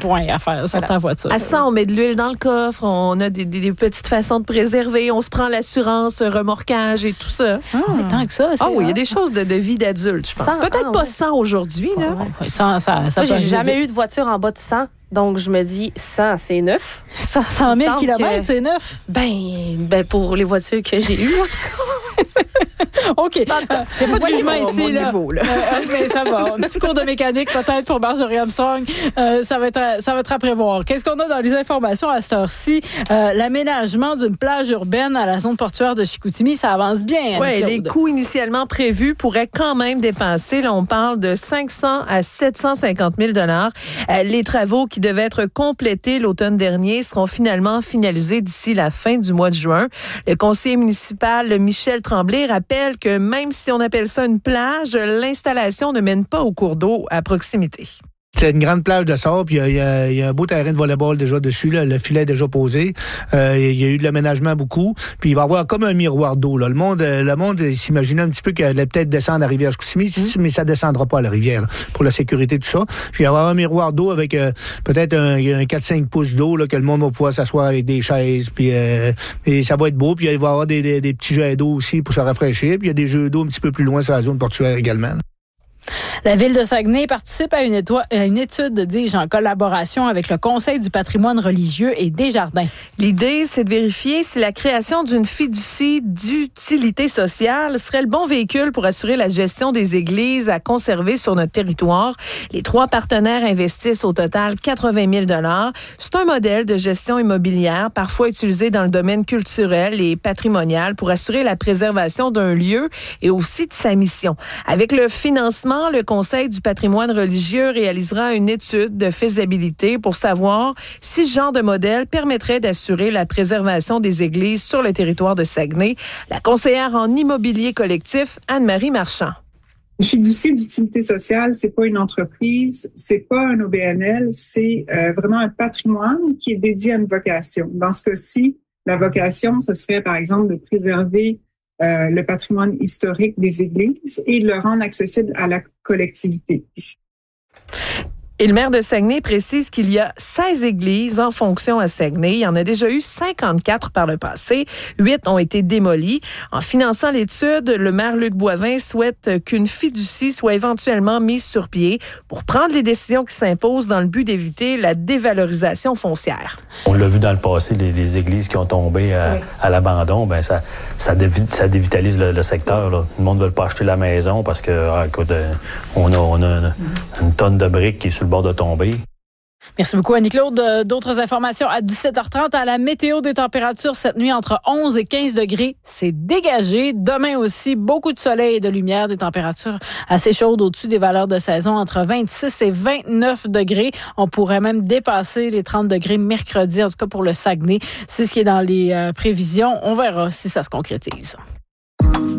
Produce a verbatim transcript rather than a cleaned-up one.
point à faire sur voilà. ta voiture. À ça, on met de l'huile dans le coffre, on a des, des, des petites façons de préserver, on se prend l'assurance, remorquage et tout ça. Ah, tant que ça. Ah oui, il y a des choses de, de vie d'adulte, je pense. cent, Peut-être ah, pas ouais. cent aujourd'hui, là. Ouais, cent, ça, ça Moi, peut j'ai jamais arriver. eu de voiture en bas de cent. Donc, je me dis, cent, c'est neuf. cent mille semble kilomètres, que- c'est neuf. Ben, ben, pour les voitures que j'ai eues. OK. Il n'y a pas de jugement mon- ici. mon là. niveau, là. Euh, mais ça va. Un petit cours de mécanique peut-être pour Marjorie Armstrong. Euh, ça, va être à, ça va être à prévoir. Qu'est-ce qu'on a dans les informations à cette heure-ci? Euh, l'aménagement d'une plage urbaine à la zone portuaire de Chicoutimi, ça avance bien. Oui, Anne-Claude. les coûts initialement prévus pourraient quand même dépasser. Là, on parle de cinq cents à sept cent cinquante mille dollars. Euh, les travaux qui devaient être complétés l'automne dernier seront finalement finalisés d'ici la fin du mois de juin. Le conseiller municipal Michel Tremblay rappelle que même si on appelle ça une plage, l'installation ne mène pas au cours d'eau à proximité. C'est une grande plage de sable, puis il y a, il y a, il y a un beau terrain de volleyball déjà dessus, là, le filet est déjà posé. Euh, il y a eu de l'aménagement beaucoup, puis il va y avoir comme un miroir d'eau. Là. Le monde, le monde s'imaginait un petit peu qu'elle allait peut-être descendre à la rivière Chicoutimi, mmh. mais ça descendra pas à la rivière là, pour la sécurité tout ça. Puis il va y avoir un miroir d'eau avec euh, peut-être un, un quatre cinq pouces d'eau là, que le monde va pouvoir s'asseoir avec des chaises, puis euh, et ça va être beau. Puis il va y avoir des, des, des petits jets d'eau aussi pour se rafraîchir. Puis il y a des jeux d'eau un petit peu plus loin sur la zone portuaire également. La Ville de Saguenay participe à une, éto- à une étude, dis-je, en collaboration avec le Conseil du patrimoine religieux et Desjardins. L'idée, c'est de vérifier si la création d'une fiducie d'utilité sociale serait le bon véhicule pour assurer la gestion des églises à conserver sur notre territoire. Les trois partenaires investissent au total quatre-vingt mille dollars. C'est un modèle de gestion immobilière parfois utilisé dans le domaine culturel et patrimonial pour assurer la préservation d'un lieu et aussi de sa mission. Avec le financement, le Conseil du patrimoine religieux réalisera une étude de faisabilité pour savoir si ce genre de modèle permettrait d'assurer la préservation des églises sur le territoire de Saguenay. La conseillère en immobilier collectif, Anne-Marie Marchand. Une fiducie d'utilité sociale, c'est pas une entreprise, c'est pas un O B N L, c'est euh, vraiment un patrimoine qui est dédié à une vocation. Dans ce cas-ci, la vocation, ce serait par exemple de préserver Euh, le patrimoine historique des églises et de le rendre accessible à la collectivité. Et le maire de Saguenay précise qu'il y a seize églises en fonction à Saguenay. Il y en a déjà eu cinquante-quatre par le passé. Huit ont été démolies. En finançant l'étude, le maire Luc Boivin souhaite qu'une fiducie soit éventuellement mise sur pied pour prendre les décisions qui s'imposent dans le but d'éviter la dévalorisation foncière. On l'a vu dans le passé, les, les églises qui ont tombé à, oui. à l'abandon, ben ça, ça, dévi, ça dévitalise le, le secteur. Là. Le monde ne veut pas acheter la maison parce que ah, écoute, on a, on a une, une tonne de briques qui est sur le bord de tomber. Merci beaucoup, Annie-Claude. D'autres informations à dix-sept heures trente. À la météo, des températures cette nuit entre onze et quinze degrés. C'est dégagé. Demain aussi, beaucoup de soleil et de lumière. Des températures assez chaudes au-dessus des valeurs de saison, entre vingt-six et vingt-neuf degrés. On pourrait même dépasser les trente degrés mercredi, en tout cas pour le Saguenay. C'est ce qui est dans les euh, prévisions. On verra si ça se concrétise.